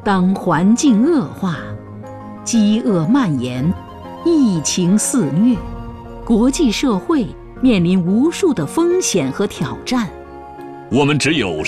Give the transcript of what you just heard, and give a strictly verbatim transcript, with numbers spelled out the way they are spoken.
当环境恶化，饥饿蔓延，疫情肆虐，国际社会面临无数的风险和挑战。 我们只有